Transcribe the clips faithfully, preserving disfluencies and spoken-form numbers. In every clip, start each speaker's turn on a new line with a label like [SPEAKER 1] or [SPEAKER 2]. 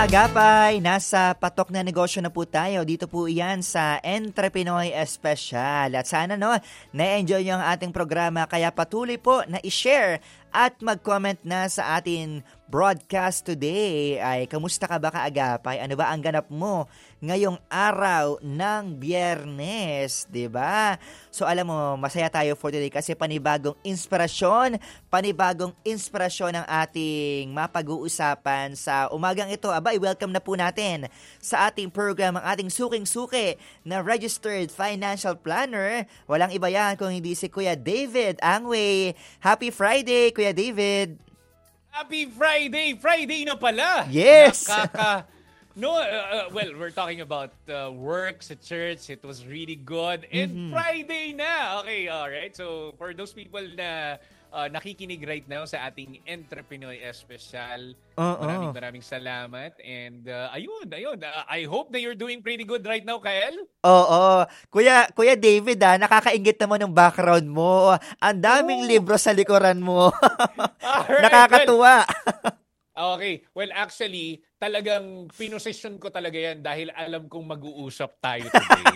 [SPEAKER 1] Agapay, nasa patok na negosyo na po tayo. Dito po iyan sa Entrepinoy Espesyal. At sana no, na-enjoy nyo ang ating programa. Kaya patuloy po na i-share at mag-comment na sa ating broadcast today. Ay, kamusta ka ba kaagapay? Ano ba ang ganap mo ngayong araw ng Biyernes? Diba? So alam mo, masaya tayo for today kasi panibagong inspirasyon, panibagong inspirasyon ang ating mapag-uusapan sa umagang ito. Aba, i-welcome na po natin sa ating program ang ating suking-suki na Registered Financial Planner. Walang iba yan kung hindi si Kuya David Angway. Happy Friday, Kuya David!
[SPEAKER 2] Happy Friday! Friday na pala!
[SPEAKER 1] Yes!
[SPEAKER 2] Nakaka... No, uh, uh, well, we're talking about uh, work sa church. It was really good. And mm-hmm. Friday na! Okay, alright. So, for those people na uh, nakikinig right now sa ating Entrepinoy Espesyal, uh-uh. maraming maraming salamat. And uh, ayun, ayun. Uh, I hope that you're doing pretty good right now, Kael.
[SPEAKER 1] Oo. Kuya, Kuya David, ah, nakakaingit naman ng background mo. Ang daming oh. libro sa likuran mo. Alright, nakakatuwa.
[SPEAKER 2] Well, okay. Well, actually, talagang pinosesyon ko talaga yan dahil alam kong mag-uusap tayo today.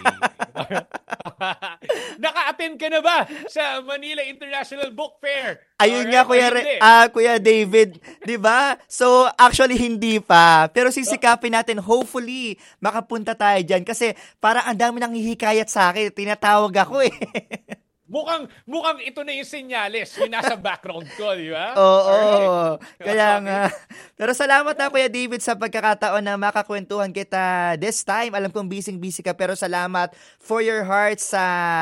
[SPEAKER 2] Naka-attend ka na ba sa Manila International Book Fair?
[SPEAKER 1] Ayun nga, Kuya, Re- uh, Kuya David, di ba? So, actually, hindi pa. Pero sisikapin natin, hopefully, makapunta tayo dyan. Kasi parang ang dami nang hihikayat sa akin. Tinatawag ako eh.
[SPEAKER 2] Mukhang, mukhang ito na yung senyales yung nasa background ko, di ba?
[SPEAKER 1] Oo, right. Kaya nga. Pero salamat na, Kuya David, sa pagkakataon na makakwentuhan kita this time. Alam kong busy-busy ka, pero salamat for your heart sa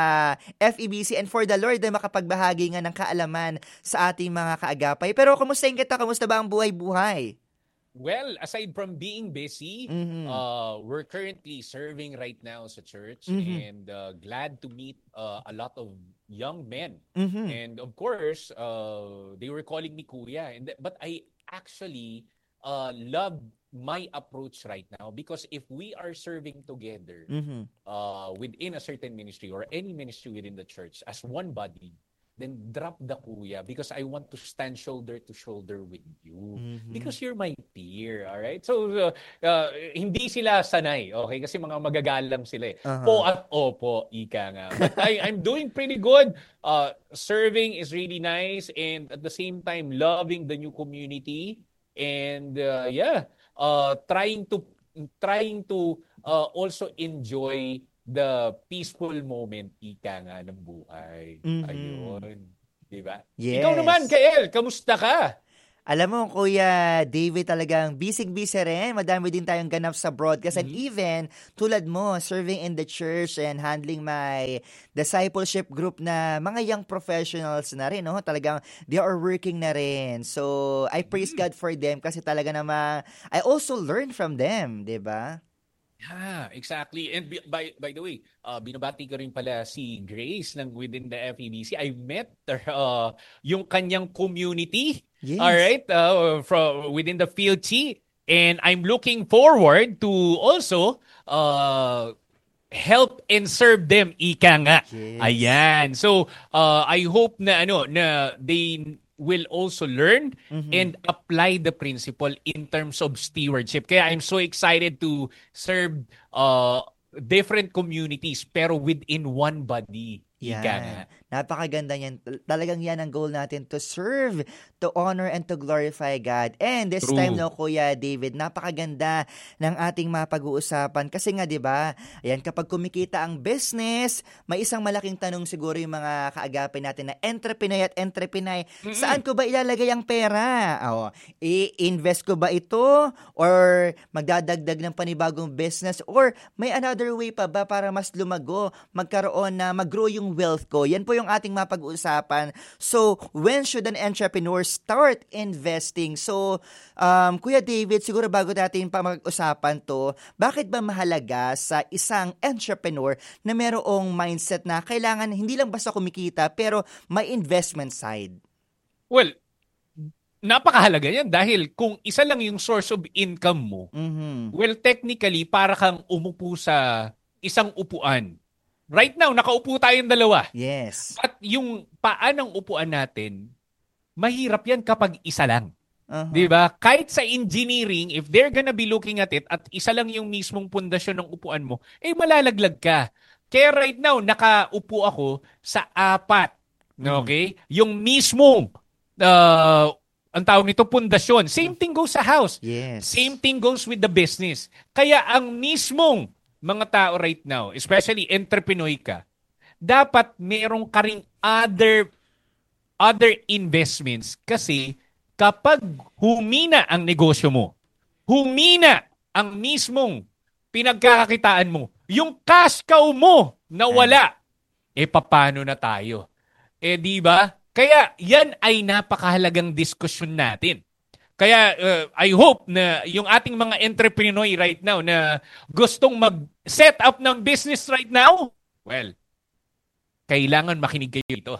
[SPEAKER 1] F E B C and for the Lord na makapagbahagi nga ng kaalaman sa ating mga kaagapay. Pero kumustahin kita? Kamusta ba ang buhay-buhay?
[SPEAKER 2] Well, aside from being busy, mm-hmm. uh, we're currently serving right now sa church mm-hmm. and uh, glad to meet uh, a lot of young men. Mm-hmm. And of course, uh, they were calling me Kuya. And th- but I actually uh, love my approach right now because if we are serving together mm-hmm. uh, within a certain ministry or any ministry within the church as one body, then drop the kuya because I want to stand shoulder to shoulder with you mm-hmm. because you're my peer, all right? So uh, uh, hindi sila sanay, okay? Kasi mga magagalang sila eh. Uh-huh. Po at opo, ika nga. But I, I'm doing pretty good. Uh, serving is really nice and at the same time loving the new community and uh, yeah, uh, trying to trying to uh, also enjoy the peaceful moment, ika nga, ng buhay. Mm-hmm. Ayun. Diba?
[SPEAKER 1] Yes.
[SPEAKER 2] Ikaw naman, Kael, kamusta ka?
[SPEAKER 1] Alam mo, Kuya David, talagang busy-busy rin. Madami din tayong ganap sa broadcast. Mm-hmm. And even, tulad mo, serving in the church and handling my discipleship group na mga young professionals na rin. No? Talagang, they are working na rin. So, I praise mm-hmm. God for them kasi talaga naman, I also learn from them. Diba?
[SPEAKER 2] Yeah, exactly. And by by the way, uh, binabati ko rin pala si Grace ng within the F E B C. I met uh, yung kanyang community. Yes. All right, uh, from within the field T, and I'm looking forward to also uh, help and serve them, ika nga. Yes. Ayan. So, uh, I hope na ano na they will also learn mm-hmm. and apply the principle in terms of stewardship. Kaya I'm so excited to serve uh, different communities pero within one body.
[SPEAKER 1] Yan. Napakaganda niyan. Talagang yan ang goal natin, to serve, to honor, and to glorify God. And this True. time, no, Kuya David, napakaganda ng ating mapag-uusapan. Kasi nga, di ba, ayan, kapag kumikita ang business, may isang malaking tanong siguro yung mga kaagapin natin na entrepreneur at entrepreneur, mm-hmm. saan ko ba ilalagay ang pera? O, i-invest ko ba ito? Or magdadagdag ng panibagong business? Or may another way pa ba para mas lumago, magkaroon na, mag-grow yung wealth ko? Yan po yung ating mapag-uusapan. So, when should an entrepreneur start investing? So, um, Kuya David, siguro bago natin pa mag-usapan to, bakit ba mahalaga sa isang entrepreneur na merong mindset na kailangan hindi lang basta kumikita, pero may investment side?
[SPEAKER 2] Well, napakahalaga yan dahil kung isa lang yung source of income mo, mm-hmm. well, technically, para kang umupo sa isang upuan. Right now, nakaupo tayong dalawa.
[SPEAKER 1] Yes.
[SPEAKER 2] At yung paan ng upuan natin, mahirap yan kapag isa lang.
[SPEAKER 1] Uh-huh.
[SPEAKER 2] 'Di ba? Kahit sa engineering, if they're gonna be looking at it at isa lang yung mismong pundasyon ng upuan mo, eh malalaglag ka. Kaya right now, nakaupo ako sa apat. Okay? Mm-hmm. Yung mismong uh, ang tawag nito, pundasyon. Same thing goes sa house.
[SPEAKER 1] Yes.
[SPEAKER 2] Same thing goes with the business. Kaya ang mismong mga tao right now, especially entrepreneur ka, dapat merong ka ring other, other investments kasi kapag humina ang negosyo mo, humina ang mismong pinagkakakitaan mo, yung cash cow mo nawala, eh paano na tayo? Eh di ba? Kaya yan ay napakahalagang diskusyon natin. Kaya uh, I hope na yung ating mga entrepreneur right now na gustong mag-set up ng business right now, well, kailangan makinig kayo dito.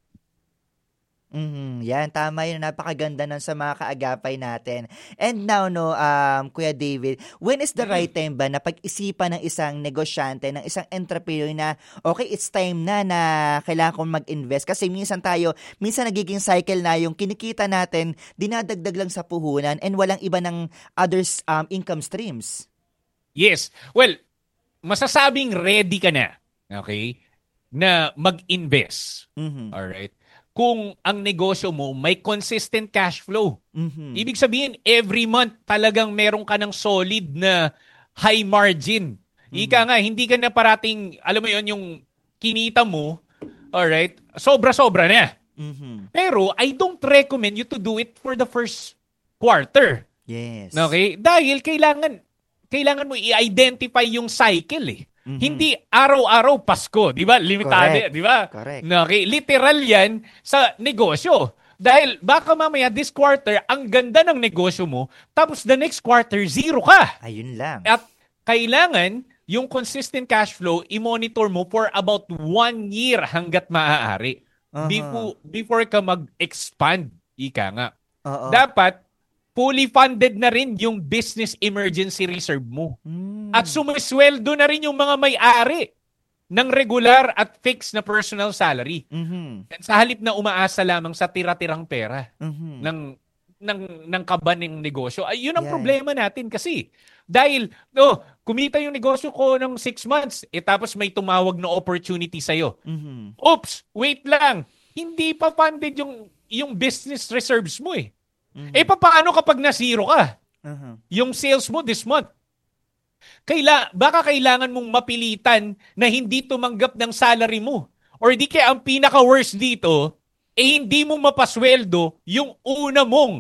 [SPEAKER 1] Mm-hmm. Yan, tama yun. Napakaganda nun sa mga kaagapay natin. And now, no, um, Kuya David, when is the right time ba na pag-isipan ng isang negosyante, ng isang entrepreneur na, okay, it's time na na kailangan kong mag-invest? Kasi minsan tayo, minsan nagiging cycle na yung kinikita natin, dinadagdag lang sa puhunan and walang iba ng others um, income streams.
[SPEAKER 2] Yes. Well, masasabing ready ka na, okay, na mag-invest.
[SPEAKER 1] Mm-hmm.
[SPEAKER 2] Alright? Kung ang negosyo mo may consistent cash flow.
[SPEAKER 1] Mm-hmm.
[SPEAKER 2] Ibig sabihin, every month talagang meron ka ng solid na high margin. Mm-hmm. Ika nga, hindi ka na parating, alam mo yon yung kinita mo, alright, sobra-sobra na.
[SPEAKER 1] Mm-hmm.
[SPEAKER 2] Pero I don't recommend you to do it for the first quarter.
[SPEAKER 1] Yes.
[SPEAKER 2] Okay? Dahil kailangan, kailangan mo i-identify yung cycle eh. Mm-hmm. Hindi araw-araw Pasko, di ba? Limitado, di ba?
[SPEAKER 1] Correct.
[SPEAKER 2] Okay, literal yan sa negosyo. Dahil baka mamaya this quarter, ang ganda ng negosyo mo, tapos the next quarter, zero ka.
[SPEAKER 1] Ayun lang.
[SPEAKER 2] At kailangan yung consistent cash flow, i-monitor mo for about one year hanggat maaari.
[SPEAKER 1] Uh-huh.
[SPEAKER 2] Before, before ka mag-expand, ika nga.
[SPEAKER 1] Uh-huh.
[SPEAKER 2] Dapat, fully funded na rin yung business emergency reserve mo.
[SPEAKER 1] Mm.
[SPEAKER 2] At sumisweldo na rin yung mga may-ari ng regular at fixed na personal salary.
[SPEAKER 1] Mm-hmm.
[SPEAKER 2] Sa halip na umaasa lamang sa tira-tirang pera
[SPEAKER 1] mm-hmm. ng
[SPEAKER 2] ng ng kaban ng negosyo. Ay, yun ang
[SPEAKER 1] yeah.
[SPEAKER 2] problema natin kasi. Dahil, oh, kumita yung negosyo ko ng six months, eh tapos may tumawag na opportunity sa'yo.
[SPEAKER 1] Mm-hmm.
[SPEAKER 2] Oops, wait lang. Hindi pa funded yung, yung business reserves mo eh. Mm-hmm. Eh, paano kapag na-zero ka?
[SPEAKER 1] Uh-huh.
[SPEAKER 2] Yung sales mo this month. Kaila, baka kailangan mong mapilitan na hindi tumanggap ng salary mo. Or di kaya ang pinaka-worst dito, eh hindi mo mapasweldo yung una mong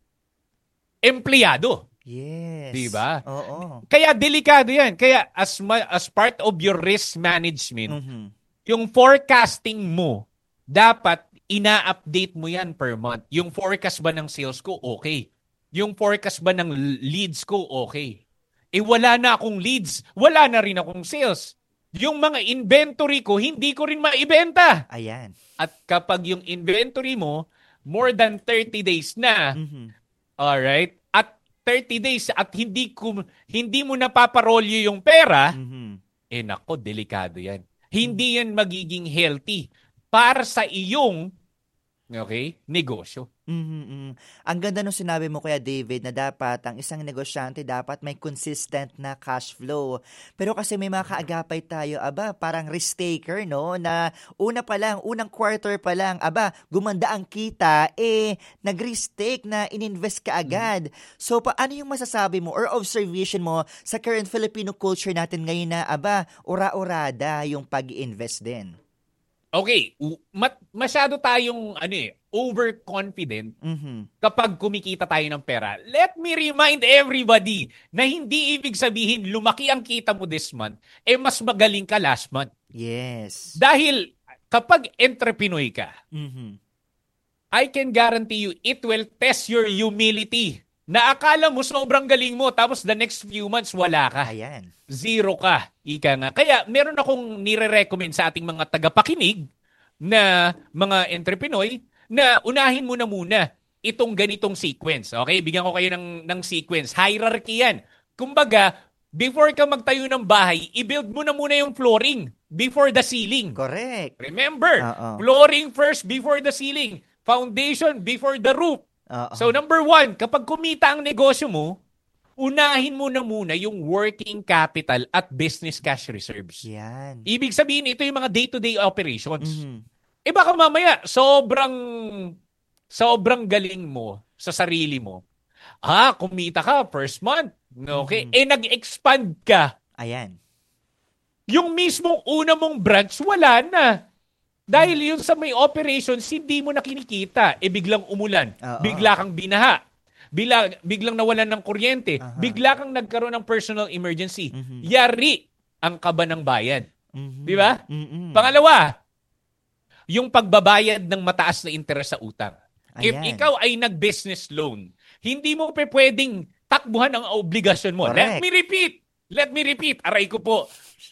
[SPEAKER 2] empleyado.
[SPEAKER 1] Yes.
[SPEAKER 2] Diba?
[SPEAKER 1] Oo.
[SPEAKER 2] Kaya delikado yan. Kaya as, ma- as part of your risk management,
[SPEAKER 1] mm-hmm.
[SPEAKER 2] yung forecasting mo, dapat ina-update mo yan per month. Yung forecast ba ng sales ko, okay. Yung forecast ba ng leads ko, okay. Eh wala na akong leads, wala na rin akong sales. Yung mga inventory ko, hindi ko rin maibenta.
[SPEAKER 1] Ayan.
[SPEAKER 2] At kapag yung inventory mo, more than thirty days na,
[SPEAKER 1] mm-hmm.
[SPEAKER 2] alright, at thirty days at hindi, ko, hindi mo napaparolyo yung pera,
[SPEAKER 1] mm-hmm.
[SPEAKER 2] eh nako, delikado yan. Hindi yan magiging healthy para sa iyong okay, negosyo.
[SPEAKER 1] Mm-hmm. Ang ganda nung sinabi mo, Kuya David, na dapat ang isang negosyante dapat may consistent na cash flow. Pero kasi may mga kaagapay tayo, aba, parang risk taker, no? Na una pa lang, unang quarter pa lang, aba, gumanda ang kita, eh, nag-risk take na ininvest ka agad. Mm-hmm. So, paano yung masasabi mo or observation mo sa current Filipino culture natin ngayon na, aba, ura-urada yung pag-invest din?
[SPEAKER 2] Okay, mat- masyado tayong ano eh, overconfident
[SPEAKER 1] mm-hmm.
[SPEAKER 2] kapag kumikita tayo ng pera. Let me remind everybody na hindi ibig sabihin lumaki ang kita mo this month, eh mas magaling ka last month.
[SPEAKER 1] Yes.
[SPEAKER 2] Dahil kapag entrepreneur ka,
[SPEAKER 1] mm-hmm.
[SPEAKER 2] I can guarantee you it will test your humility. Na akala mo sobrang galing mo tapos the next few months wala ka.
[SPEAKER 1] Ayan.
[SPEAKER 2] Zero ka. Ika nga. Kaya meron akong nire-recommend sa ating mga tagapakinig na mga entrepreneur na unahin mo na muna itong ganitong sequence. Okay? Bigyan ko kayo ng, ng sequence. Hierarchy yan. Kumbaga, before ka magtayo ng bahay, i-build mo na muna yung flooring before the ceiling.
[SPEAKER 1] Correct.
[SPEAKER 2] Remember,
[SPEAKER 1] Uh-oh.
[SPEAKER 2] flooring first before the ceiling. Foundation before the roof.
[SPEAKER 1] Oo.
[SPEAKER 2] So number one, kapag kumita ang negosyo mo, unahin mo na muna yung working capital at business cash reserves.
[SPEAKER 1] Yan.
[SPEAKER 2] Ibig sabihin, ito yung mga day-to-day operations.
[SPEAKER 1] Mhm.
[SPEAKER 2] Eh baka mamaya, sobrang, sobrang galing mo sa sarili mo. Ah, kumita ka first month. Okay?
[SPEAKER 1] Mhm.
[SPEAKER 2] Eh nag-expand ka.
[SPEAKER 1] Ayan.
[SPEAKER 2] Yung mismong una mong branch, wala na. Dahil yun sa may operations, hindi mo na kinikita. Eh biglang umulan.
[SPEAKER 1] Oo.
[SPEAKER 2] Bigla kang binaha. Bigla, biglang nawalan ng kuryente.
[SPEAKER 1] Aha.
[SPEAKER 2] Bigla kang nagkaroon ng personal emergency.
[SPEAKER 1] Mhm.
[SPEAKER 2] Yari ang kaba ng bayan.
[SPEAKER 1] Mhm.
[SPEAKER 2] Di ba?
[SPEAKER 1] Mhm.
[SPEAKER 2] Pangalawa, yung pagbabayad ng mataas na interes sa utang. If
[SPEAKER 1] Ayan.
[SPEAKER 2] ikaw ay nag-business loan, hindi mo pe pwedeng takbuhan ang obligasyon mo.
[SPEAKER 1] Correct.
[SPEAKER 2] Let me repeat. Let me repeat. Aray ko po.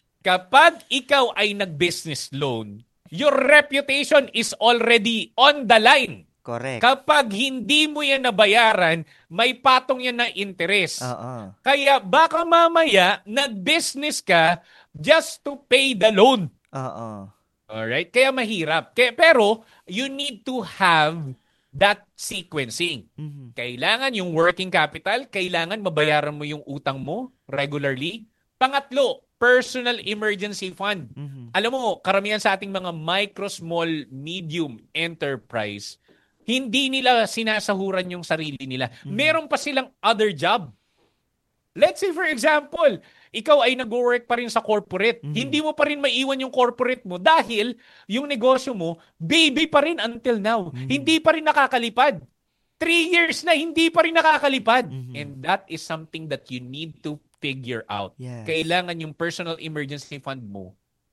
[SPEAKER 2] Kapag ikaw ay nag-business loan, your reputation is already on the line.
[SPEAKER 1] Correct.
[SPEAKER 2] Kapag hindi mo yan nabayaran, may patong yan na interest.
[SPEAKER 1] Oo.
[SPEAKER 2] Kaya baka mamaya, nag-business ka just to pay the loan.
[SPEAKER 1] Oo.
[SPEAKER 2] Alright? Kaya mahirap. Kaya, pero, you need to have that sequencing.
[SPEAKER 1] Mhm.
[SPEAKER 2] Kailangan yung working capital, kailangan mabayaran mo yung utang mo regularly. Pangatlo, personal emergency fund.
[SPEAKER 1] Mhm.
[SPEAKER 2] Alam mo, karamihan sa ating mga micro, small, medium enterprise, hindi nila sinasahuran yung sarili nila. Meron pa silang other job. Let's say for example, ikaw ay nag-work pa rin sa corporate.
[SPEAKER 1] Mhm.
[SPEAKER 2] Hindi mo pa rin maiwan yung corporate mo dahil yung negosyo mo, baby pa rin until now.
[SPEAKER 1] Mhm.
[SPEAKER 2] Hindi pa rin nakakalipad. Three years na, hindi pa rin nakakalipad.
[SPEAKER 1] Mhm.
[SPEAKER 2] And that is something that you need to figure out.
[SPEAKER 1] Yes.
[SPEAKER 2] Kailangan yung personal emergency fund mo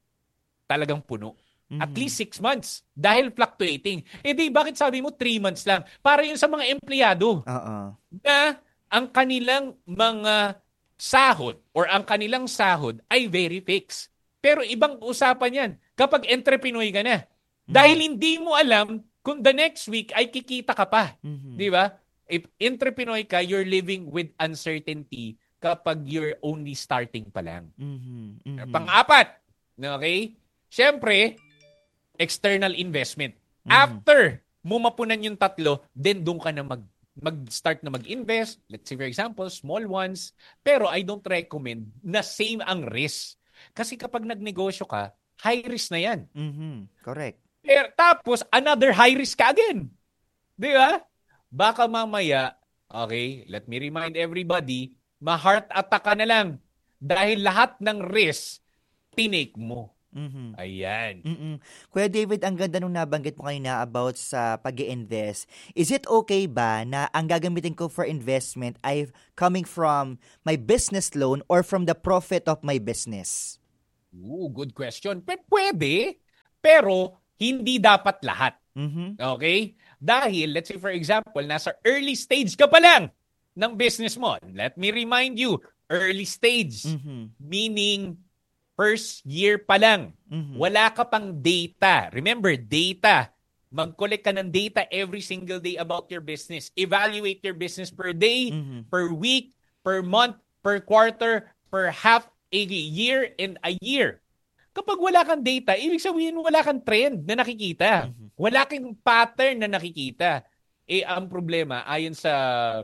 [SPEAKER 2] talagang puno.
[SPEAKER 1] Mhm.
[SPEAKER 2] At least six months. Dahil fluctuating. Eh di, bakit sabi mo three months lang? Para yun sa mga empleyado
[SPEAKER 1] Oo.
[SPEAKER 2] na ang kanilang mga sahod or ang kanilang sahod ay very fixed. Pero ibang usapan yan kapag entrepreneur ka na. Dahil hindi mo alam kung the next week ay kikita ka pa.
[SPEAKER 1] Mhm.
[SPEAKER 2] Di ba? If entrepreneur ka, you're living with uncertainty kapag you're only starting pa lang.
[SPEAKER 1] Mhm. Mhm.
[SPEAKER 2] Pang-apat, okay? Siyempre, external investment.
[SPEAKER 1] Mhm.
[SPEAKER 2] After mo mapunan yung tatlo, then doon ka na mag mag-start na mag-invest. Let's say for example, small ones. Pero I don't recommend na same ang risk. Kasi kapag nagnegosyo ka, high risk na yan.
[SPEAKER 1] Mhm. Correct.
[SPEAKER 2] Pero, tapos, another high risk ka again. Di ba? Baka mamaya, okay, let me remind everybody, ma-heart attack ka na lang. Dahil lahat ng risk, tinake mo.
[SPEAKER 1] Mhm.
[SPEAKER 2] Ayan.
[SPEAKER 1] Mm-mm. Kuya David, ang ganda nung nabanggit mo kanina about sa pag-i-invest. Is it okay ba na ang gagamitin ko for investment ay coming from my business loan or from the profit of my business?
[SPEAKER 2] Ooh, good question. P- pwede, pero hindi dapat lahat.
[SPEAKER 1] Mhm.
[SPEAKER 2] Okay? Dahil, let's say for example, nasa early stage ka pa lang ng business mo. Let me remind you, early stage.
[SPEAKER 1] Mhm.
[SPEAKER 2] Meaning, first year pa lang.
[SPEAKER 1] Mhm.
[SPEAKER 2] Wala ka pang data. Remember, data. Mag-collect ka ng data every single day about your business. Evaluate your business per day,
[SPEAKER 1] Mhm.
[SPEAKER 2] per week, per month, per quarter, per half a year, and a year. Kapag wala kang data, ibig sabihin wala kang trend na nakikita.
[SPEAKER 1] Mhm.
[SPEAKER 2] Wala kang pattern na nakikita. Eh, ang problema, ayon sa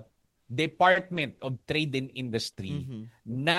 [SPEAKER 2] Department of Trade and Industry,
[SPEAKER 1] Mhm.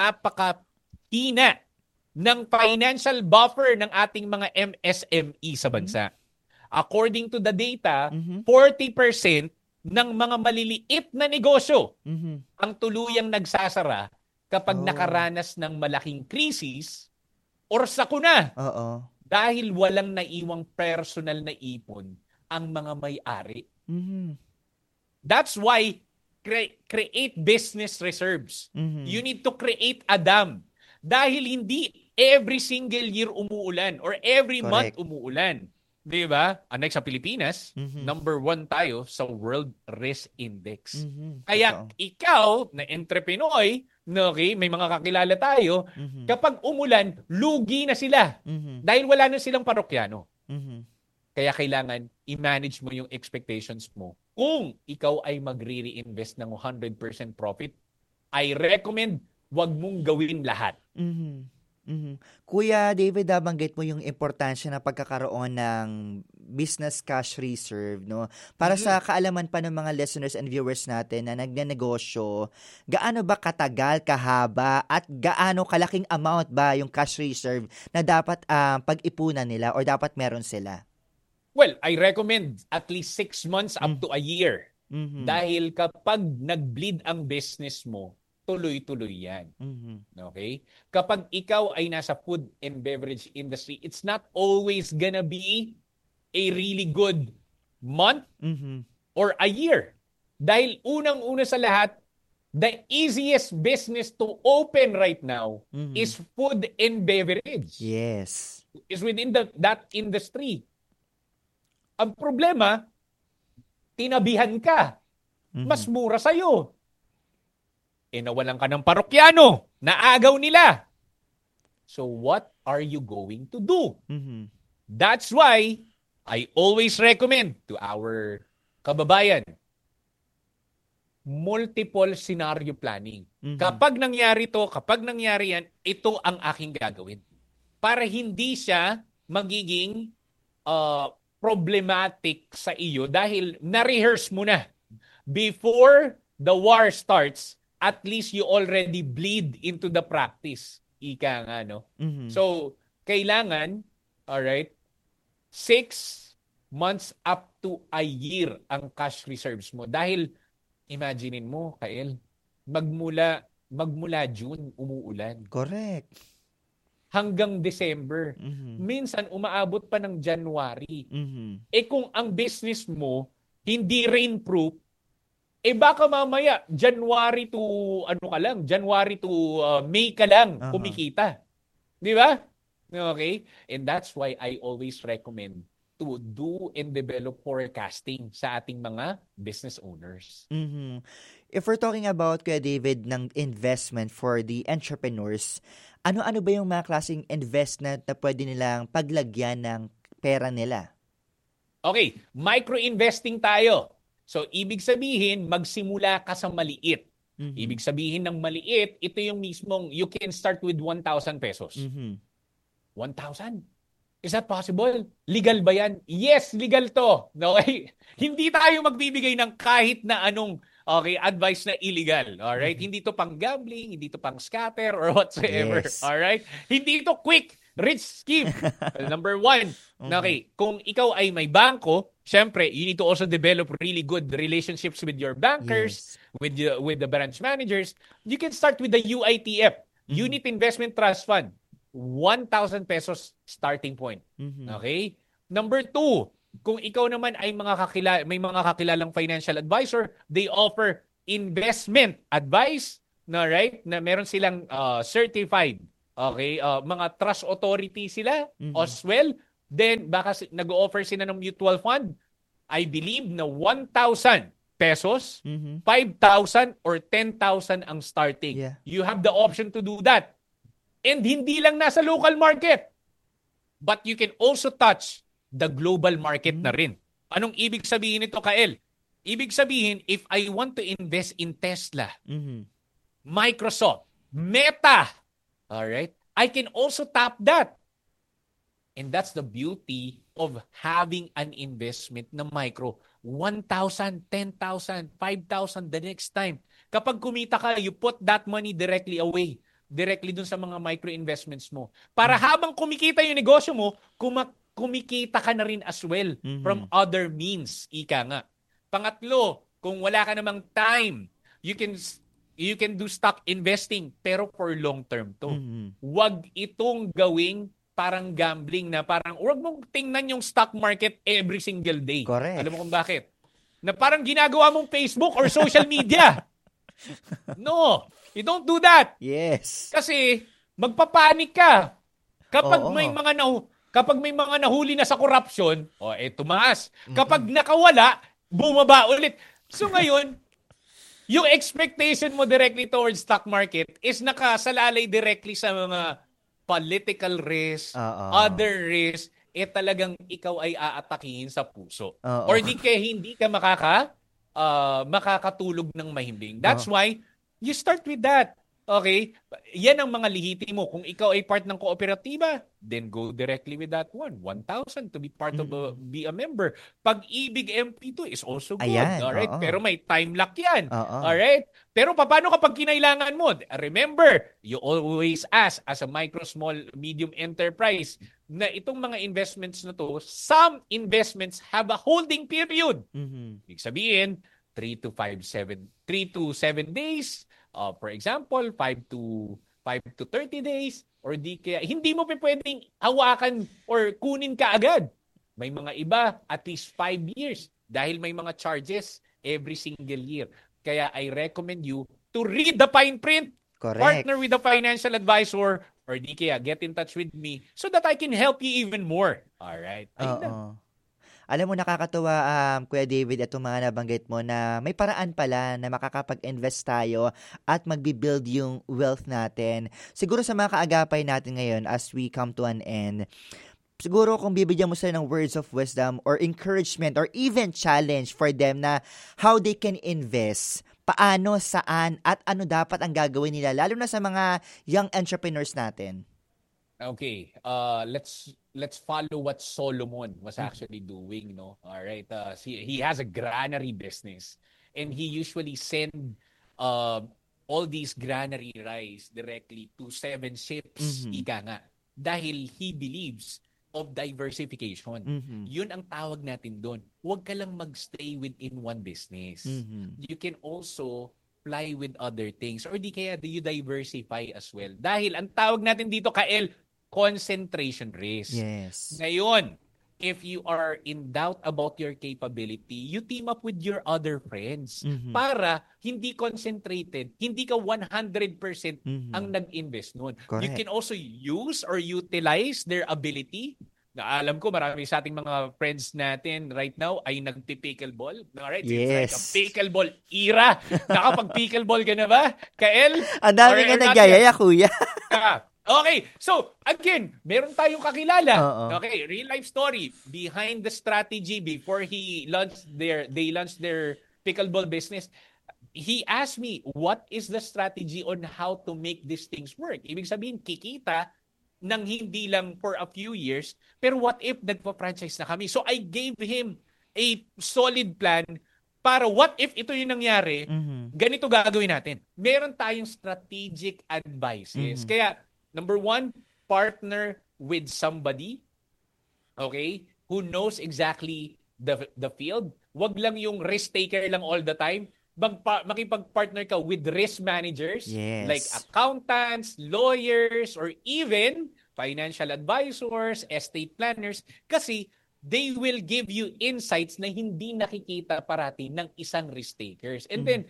[SPEAKER 2] napakahina ng financial buffer ng ating mga M S M E sa bansa. According to the data,
[SPEAKER 1] Mhm.
[SPEAKER 2] forty percent ng mga maliliit na negosyo
[SPEAKER 1] Mhm.
[SPEAKER 2] ang tuluyang nagsasara kapag
[SPEAKER 1] Oh.
[SPEAKER 2] nakaranas ng malaking krisis or sakuna
[SPEAKER 1] Oo.
[SPEAKER 2] dahil walang naiwang personal na ipon ang mga may-ari.
[SPEAKER 1] Mhm.
[SPEAKER 2] That's why cre- create business reserves.
[SPEAKER 1] Mhm.
[SPEAKER 2] You need to create a dam. Dahil hindi every single year umuulan or every month
[SPEAKER 1] Correct.
[SPEAKER 2] umuulan. Di ba? Unlike sa Pilipinas,
[SPEAKER 1] Mhm.
[SPEAKER 2] number one tayo sa World Risk Index.
[SPEAKER 1] Mhm.
[SPEAKER 2] Kaya
[SPEAKER 1] Totoo.
[SPEAKER 2] ikaw, na entrepreneur, no, okay, may mga kakilala tayo,
[SPEAKER 1] Mhm.
[SPEAKER 2] kapag umulan, lugi na sila.
[SPEAKER 1] Mhm.
[SPEAKER 2] Dahil wala na silang parokyano.
[SPEAKER 1] Mhm.
[SPEAKER 2] Kaya kailangan i-manage mo yung expectations mo. Kung ikaw ay magre-reinvest ng one hundred percent profit, I recommend wag mong gawin lahat.
[SPEAKER 1] Mhm. Mhm. Kuya David, nabanggit mo yung importansya ng pagkakaroon ng business cash reserve, no? Para sa
[SPEAKER 2] Mm.
[SPEAKER 1] kaalaman pa ng mga listeners and viewers natin na nagnenegosyo, gaano ba katagal, kahaba, at gaano kalaking amount ba yung cash reserve na dapat ah, pag-ipunan nila or dapat meron sila?
[SPEAKER 2] Well, I recommend at least six months up
[SPEAKER 1] Mm.
[SPEAKER 2] to a year.
[SPEAKER 1] Mhm.
[SPEAKER 2] Dahil kapag nag-bleed ang business mo, tuloy-tuloy yan.
[SPEAKER 1] Mhm.
[SPEAKER 2] Okay? Kapag ikaw ay nasa food and beverage industry, it's not always gonna be a really good month
[SPEAKER 1] Mhm.
[SPEAKER 2] or a year. Dahil unang-una sa lahat, the easiest business to open right now
[SPEAKER 1] Mhm.
[SPEAKER 2] is food and beverage.
[SPEAKER 1] Yes.
[SPEAKER 2] Is within the, that industry. Ang problema, tinabihan ka. Mas
[SPEAKER 1] Mhm.
[SPEAKER 2] mura sa'yo. E nawalan ka ng parokyano. Naagaw nila. So what are you going to do?
[SPEAKER 1] Mhm.
[SPEAKER 2] That's why I always recommend to our kababayan, multiple scenario planning.
[SPEAKER 1] Mhm.
[SPEAKER 2] Kapag nangyari to, kapag nangyari yan, ito ang aking gagawin. Para hindi siya magiging uh, problematic sa iyo dahil na-rehearse mo na. Before the war starts, at least you already bleed into the practice. Ika nga, no?
[SPEAKER 1] Mhm.
[SPEAKER 2] So, kailangan, alright, six months up to a year ang cash reserves mo. Dahil, imaginein mo, Kael, magmula, magmula June, umuulan.
[SPEAKER 1] Correct.
[SPEAKER 2] Hanggang December.
[SPEAKER 1] Mhm.
[SPEAKER 2] Minsan, umaabot pa ng January.
[SPEAKER 1] Mhm.
[SPEAKER 2] Eh kung ang business mo, hindi rainproof, eh baka mamaya, January to, ano ka lang, January to uh, May ka lang
[SPEAKER 1] Aha.
[SPEAKER 2] kumikita. Di ba? Okay? And that's why I always recommend to do and develop forecasting sa ating mga business owners.
[SPEAKER 1] Mhm. If we're talking about, Kuya David, ng investment for the entrepreneurs, ano-ano ba yung mga klaseng investment na pwede nilang paglagyan ng pera nila?
[SPEAKER 2] Okay, micro-investing tayo. So, ibig sabihin, magsimula ka sa maliit.
[SPEAKER 1] Mhm.
[SPEAKER 2] Ibig sabihin ng maliit, ito yung mismong, you can start with one thousand pesos.
[SPEAKER 1] Mhm.
[SPEAKER 2] one thousand? Is that possible? Legal ba yan? Yes, legal to. Okay? Hindi tayo magbibigay ng kahit na anong okay, advice na illegal. Alright?
[SPEAKER 1] Mhm.
[SPEAKER 2] Hindi to pang gambling, hindi to pang scatter or whatsoever.
[SPEAKER 1] Yes.
[SPEAKER 2] Alright? Hindi to quick, rich scheme. Well, number one,
[SPEAKER 1] Mhm.
[SPEAKER 2] okay, kung ikaw ay may bangko, syempre, you need to also develop really good relationships with your bankers,
[SPEAKER 1] Yes.
[SPEAKER 2] with the, with the branch managers. You can start with the U I T F,
[SPEAKER 1] Mhm.
[SPEAKER 2] Unit Investment Trust Fund. one thousand pesos starting point.
[SPEAKER 1] Mhm.
[SPEAKER 2] Okay? Number two, kung ikaw naman ay mga kakila, may mga kakilalang financial advisor, they offer investment advice, na right? Na meron silang uh, certified, okay? Uh, mga trust authority sila
[SPEAKER 1] Mhm.
[SPEAKER 2] as well. Then, baka si- nag-offer sila ng mutual fund. I believe na one thousand pesos,
[SPEAKER 1] Mhm.
[SPEAKER 2] five thousand or ten thousand ang starting.
[SPEAKER 1] Yeah.
[SPEAKER 2] You have the option to do that. And hindi lang nasa local market. But you can also touch the global market na rin. Anong ibig sabihin nito, Kael? Ibig sabihin, if I want to invest in Tesla,
[SPEAKER 1] Mhm.
[SPEAKER 2] Microsoft, Meta, all right, I can also tap that. And that's the beauty of having an investment na micro. one thousand, ten thousand, five thousand the next time. Kapag kumita ka, you put that money directly away. Directly dun sa mga micro investments mo. Para habang kumikita yung negosyo mo, kuma- kumikita ka na rin as well
[SPEAKER 1] Mhm.
[SPEAKER 2] from other means. Ika nga. Pangatlo, kung wala ka namang time, you can you can do stock investing pero for long term to.
[SPEAKER 1] Mhm.
[SPEAKER 2] Huwag itong gawing parang gambling na parang huwag mong tingnan yung stock market every single day.
[SPEAKER 1] Correct.
[SPEAKER 2] Alam mo kung bakit? Na parang ginagawa mong Facebook or social media. No, you don't do that.
[SPEAKER 1] Yes.
[SPEAKER 2] Kasi magpapanik ka. Kapag
[SPEAKER 1] Oo.
[SPEAKER 2] may mga nahu kapag may mga nahuli na sa corruption, o oh, eh tumaas. Kapag nakawala, bumaba ulit. So ngayon, yung expectation mo directly towards stock market is nakasalalay directly sa mga political risk,
[SPEAKER 1] Oo.
[SPEAKER 2] other risk, eh talagang ikaw ay aatakihin sa puso.
[SPEAKER 1] Oo.
[SPEAKER 2] Or di kaya hindi ka makaka uh, makakatulog ng mahimbing. That's
[SPEAKER 1] Oo.
[SPEAKER 2] why you start with that. Okay? Yan ang mga lihiti mo. Kung ikaw ay part ng kooperatiba, then go directly with that one. one thousand to be part of a,
[SPEAKER 1] Mm.
[SPEAKER 2] be a member. Pag-ibig M P two is also good.
[SPEAKER 1] Ayan,
[SPEAKER 2] Alright?
[SPEAKER 1] oo.
[SPEAKER 2] Pero may time lock yan.
[SPEAKER 1] Oo.
[SPEAKER 2] Alright? Pero paano kapag kinailangan mo? Remember, you always ask as a micro, small, medium enterprise na itong mga investments na to, some investments have a holding period.
[SPEAKER 1] Mhm.
[SPEAKER 2] Ibig sabihin, three to five, seven, three to seven days. Uh, for example, five to five to thirty days. Or di kaya, hindi mo pa pwedeng hawakan or kunin ka agad. May mga iba, at least five years. Dahil may mga charges every single year. Kaya I recommend you to read the fine print.
[SPEAKER 1] Correct.
[SPEAKER 2] Partner with a financial advisor or di kaya get in touch with me so that I can help you even more. Alright? Ayun na.
[SPEAKER 1] Oo. Alam mo, nakakatuwa, um, Kuya David, itong mga nabanggit mo na may paraan pala na makakapag-invest tayo at magbi-build yung wealth natin. Siguro sa mga kaagapay natin ngayon as we come to an end, siguro kung bibigyan mo sila ng words of wisdom or encouragement or even challenge for them na how they can invest, paano, saan, at ano dapat ang gagawin nila, lalo na sa mga young entrepreneurs natin.
[SPEAKER 2] Okay, uh, let's let's follow what Solomon was actually doing, no? All right, uh, he, he has a granary business, and he usually send uh, all these granary rice directly to seven ships,
[SPEAKER 1] Mhm.
[SPEAKER 2] ika nga, dahil he believes of diversification.
[SPEAKER 1] Mhm.
[SPEAKER 2] Yun ang tawag natin doon. Huwag ka lang magstay within one business.
[SPEAKER 1] Mhm.
[SPEAKER 2] You can also fly with other things or di kaya do you diversify as well. Dahil ang tawag natin dito, Kael, concentration risk.
[SPEAKER 1] Yes.
[SPEAKER 2] Ngayon, if you are in doubt about your capability, you team up with your other friends
[SPEAKER 1] Mhm.
[SPEAKER 2] para hindi concentrated, hindi ka one hundred percent
[SPEAKER 1] Mhm.
[SPEAKER 2] ang nag-invest nun. You
[SPEAKER 1] Correct.
[SPEAKER 2] can also use or utilize their ability. Na alam ko marami sa ating mga friends natin right now ay nagpi-pickleball. Alright, it's like a
[SPEAKER 1] Yes.
[SPEAKER 2] pickleball era. Nakapag-pickleball ka na ba, Kael?
[SPEAKER 1] Ang dami
[SPEAKER 2] Or-
[SPEAKER 1] nga
[SPEAKER 2] or not
[SPEAKER 1] nagyayaya, kuya.
[SPEAKER 2] Ah, okay, so again, meron tayong kakilala.
[SPEAKER 1] Oo.
[SPEAKER 2] Okay, real life story behind the strategy before he launched their they launched their pickleball business. He asked me, what is the strategy on how to make these things work? Ibig sabihin, kikita ng hindi lang for a few years, pero what if nagpa-franchise na kami? So I gave him a solid plan para what if ito yung nangyari,
[SPEAKER 1] Mhm.
[SPEAKER 2] ganito gagawin natin. Meron tayong strategic advices.
[SPEAKER 1] Mhm.
[SPEAKER 2] Kaya, number one, partner with somebody, okay, who knows exactly the the field. Wag lang yung risk taker lang all the time. Magpa- makipag-partner ka with risk managers,
[SPEAKER 1] Yes.
[SPEAKER 2] like accountants, lawyers, or even financial advisors, estate planners, kasi they will give you insights na hindi nakikita parati ng isang risk takers. And then,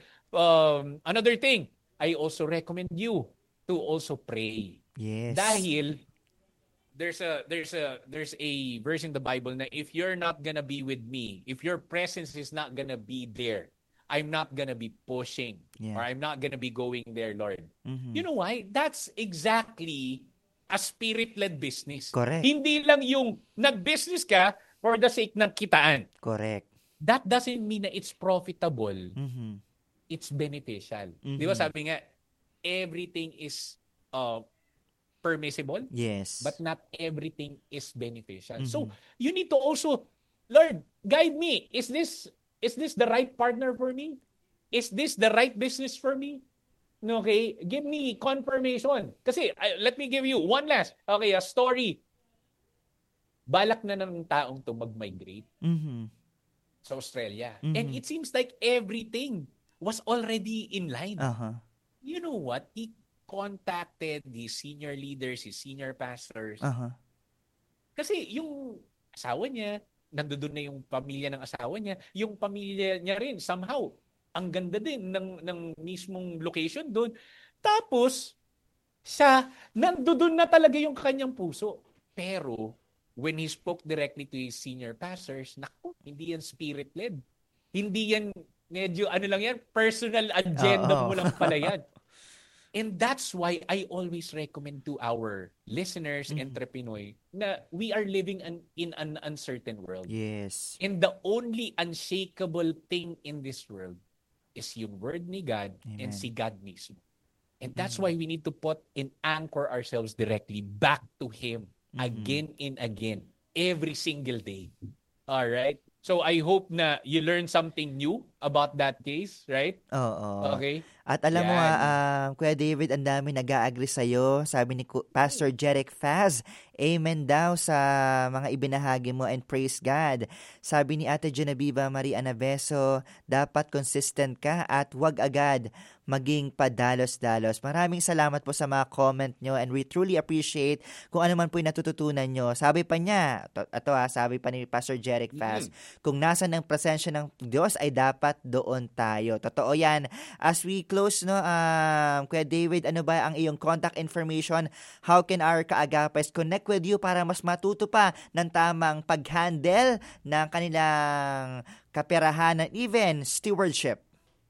[SPEAKER 2] um, another thing, I also recommend you to also pray.
[SPEAKER 1] Yes.
[SPEAKER 2] Dahil there's a there's a there's a verse in the Bible na if you're not gonna be with me, if your presence is not gonna be there, I'm not gonna be pushing
[SPEAKER 1] Yeah.
[SPEAKER 2] or I'm not gonna be going there, Lord.
[SPEAKER 1] Mhm.
[SPEAKER 2] You know why? That's exactly a spirit-led business.
[SPEAKER 1] Correct.
[SPEAKER 2] Hindi lang yung nag-business ka for the sake ng kitaan.
[SPEAKER 1] Correct.
[SPEAKER 2] That doesn't mean na it's profitable.
[SPEAKER 1] Mhm.
[SPEAKER 2] It's beneficial.
[SPEAKER 1] Mhm.
[SPEAKER 2] Di ba sabi nga, everything is uh, permissible,
[SPEAKER 1] Yes.
[SPEAKER 2] but not everything is beneficial.
[SPEAKER 1] Mhm.
[SPEAKER 2] So, you need to also, Lord, guide me. Is this is this the right partner for me? Is this the right business for me? Okay, give me confirmation. Kasi, I- let me give you one last, okay, a story. Balak na ng taong to mag-migrate
[SPEAKER 1] Mhm.
[SPEAKER 2] sa Australia.
[SPEAKER 1] Mhm.
[SPEAKER 2] And it seems like everything was already in line.
[SPEAKER 1] Aha.
[SPEAKER 2] You know what? He contacted the senior leaders, his senior pastors.
[SPEAKER 1] Aha.
[SPEAKER 2] Kasi yung asawa niya, nandoon na yung pamilya ng asawa niya, yung pamilya niya rin, somehow, ang ganda din ng, ng mismong location doon. Tapos, siya, nandoon na talaga yung kanyang puso. Pero, when he spoke directly to his senior pastors, naku, hindi yan spirit-led. Hindi yan, medyo, ano lang yan, personal agenda
[SPEAKER 1] Oo.
[SPEAKER 2] mo lang pala yan. And that's why I always recommend to our listeners,
[SPEAKER 1] Mhm.
[SPEAKER 2] entrepreneur, na we are living an, in an uncertain world.
[SPEAKER 1] Yes.
[SPEAKER 2] And the only unshakable thing in this world is yung word ni God and
[SPEAKER 1] Amen.
[SPEAKER 2] si God mismo. And that's why we need to put and anchor ourselves directly back to Him
[SPEAKER 1] Mm-hmm.
[SPEAKER 2] again and again, every single day. All right? So I hope na you learn something new about that case, right?
[SPEAKER 1] Oo.
[SPEAKER 2] Okay?
[SPEAKER 1] At alam mo
[SPEAKER 2] Yan.
[SPEAKER 1] nga, um, Kuya David, ang dami nag-a-agree sa'yo. Sabi ni Ku- Pastor Jeric Faz, amen daw sa mga ibinahagi mo and praise God. Sabi ni Ate Genevieve Marie Anaveso, dapat consistent ka at wag agad maging padalos-dalos. Maraming salamat po sa mga comment nyo and we truly appreciate kung ano man po yung natututunan nyo. Sabi pa niya, to, ito ha, sabi pa ni Pastor Jeric Faz, mm-hmm. kung nasa ng presensya ng Diyos ay dapat doon tayo. Totoo yan. As we close, no, um, Kuya David, ano ba ang iyong contact information? How can our kaagapes connect with you para mas matuto pa ng tamang pag-handle ng kanilang kaperahan and even stewardship?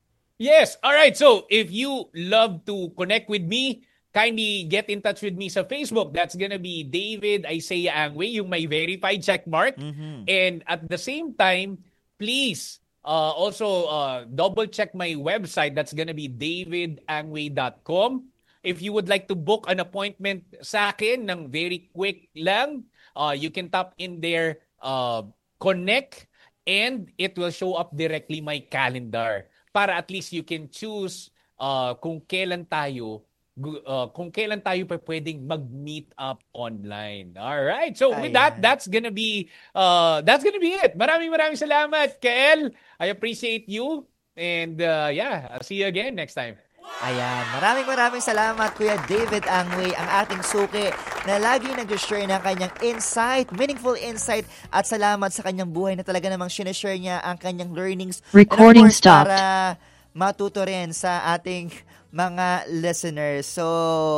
[SPEAKER 2] Yes. All right. So if you love to connect with me, kindly get in touch with me sa Facebook. That's gonna be David Isaiah Angway, yung may verified check mark. Mm-hmm. And at the same time, please uh, also uh, double check my website. That's gonna be david angway dot com. If you would like to book an appointment sa akin ng very quick lang, uh, you can tap in there, uh, connect, and it will show up directly my calendar. Para at least you can choose uh, kung kailan tayo uh, kung kailan tayo pa pwedeng mag-meet up online. All right. So with
[SPEAKER 1] Ayan.
[SPEAKER 2] that, that's gonna be uh, that's gonna be it. Maraming maraming salamat, Kael. I appreciate you. And uh, yeah, I'll see you again next time.
[SPEAKER 1] Ayan, maraming maraming salamat Kuya David Angway, ang ating suki na lagi nag-share ng kanyang insight, meaningful insight, at salamat sa kanyang buhay na talaga namang sinashare niya ang kanyang learnings.
[SPEAKER 3] Recording stopped.
[SPEAKER 1] Para matuto rin sa ating mga listeners. So,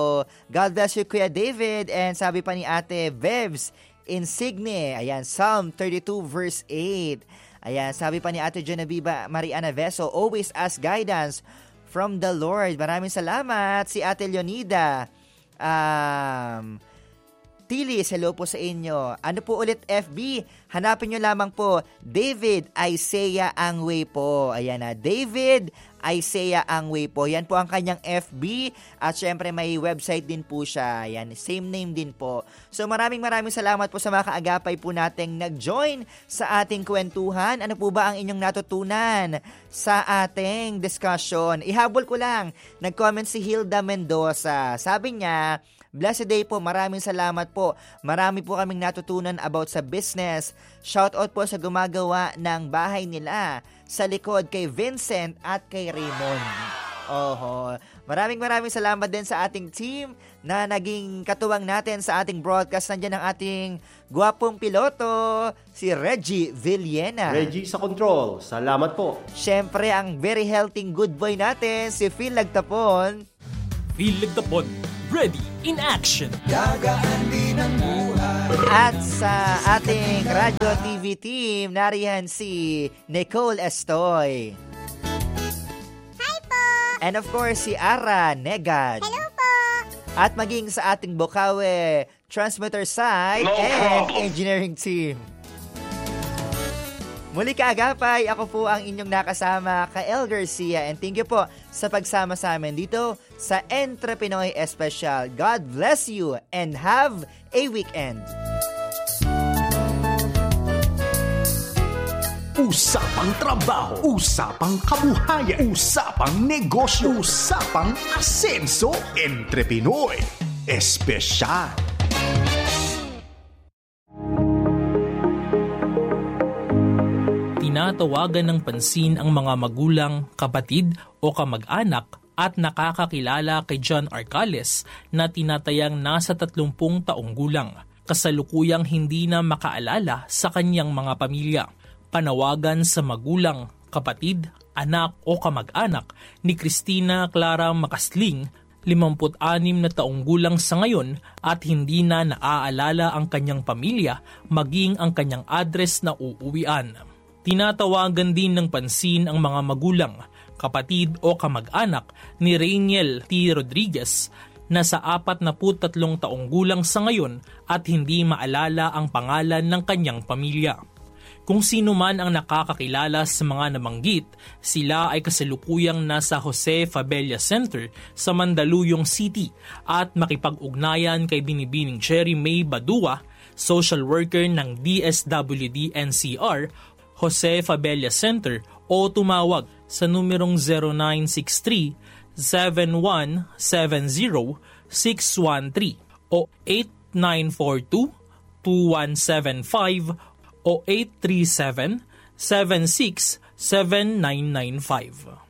[SPEAKER 1] God bless you Kuya David, and sabi pa ni Ate Vebs Insigne, ayan, Psalm thirty-two verse eight. Ayan, sabi pa ni Ate Genevieve Marie Anaveso, always ask guidance from the Lord. Maraming salamat. Si Ate Leonida um, Tilis, hello po sa inyo. Ano po ulit F B? Hanapin nyo lamang po David Isaiah Angway po. Ayan na, David Isaiah Angway po. Yan po ang kanyang F B at syempre may website din po siya. Yan, same name din po. So maraming maraming salamat po sa mga kaagapay po nating nag-join sa ating kwentuhan. Ano po ba ang inyong natutunan sa ating discussion? Ihabol ko lang. Nag-comment si Hilda Mendoza. Sabi niya, blessed day po, maraming salamat po. Marami po kaming natutunan about sa business. Shoutout po sa gumagawa ng bahay nila sa likod kay Vincent at kay Raymond. Oho. Maraming maraming salamat din sa ating team na naging katuwang natin sa ating broadcast. Nandiyan ang ating gwapong piloto, si Reggie Villena.
[SPEAKER 4] Reggie sa control. Salamat po.
[SPEAKER 1] Siyempre, ang very healthy good boy natin, si Phil Lagtapon.
[SPEAKER 5] Phil Lagtapon, ready in action.
[SPEAKER 6] Gagaan din ang buhay.
[SPEAKER 1] At sa ating Radio T V team, nariyan si Nicole Estoy.
[SPEAKER 7] Hi po!
[SPEAKER 1] And of course, si Ara Negad.
[SPEAKER 7] Hello po!
[SPEAKER 1] At maging sa ating Bukawe transmitter side no and problem. Engineering team. Muli kaagapay, ako po ang inyong nakasama, Kael Garcia, and thank you po sa pagsama sa amin dito sa Entre Pinoy Special. God bless you and have a weekend.
[SPEAKER 6] Usapang trabaho, usapang kabuhayan, usapang negosyo, usapang asenso, Entre Pinoy Special.
[SPEAKER 5] Tinatawagan ng pansin ang mga magulang, kapatid o kamag-anak at nakakakilala kay John Arcales na tinatayang nasa tatlumpung taong gulang, kasalukuyang hindi na makaalala sa kanyang mga pamilya. Panawagan sa magulang, kapatid, anak o kamag-anak ni Cristina Clara Macasling, limampu't anim na taong gulang sa ngayon at hindi na naaalala ang kanyang pamilya maging ang kanyang address na uuwian. Tinatawagan din ng pansin ang mga magulang, kapatid o kamag-anak ni Rainiel T. Rodriguez na sa apat na tatlong taong gulang sa ngayon at hindi maalala ang pangalan ng kanyang pamilya. Kung sino man ang nakakakilala sa mga nabanggit, sila ay kasalukuyang nasa Jose Fabella Center sa Mandaluyong City at makipag-ugnayan kay Binibining Cherry May Badua, social worker ng D S W D N C R, Jose Fabella Center o tumawag sa numerong zero nine six three, seven one seven zero, six one three o eight nine four two, two one seven five o eight three seven, seven six seven nine nine five.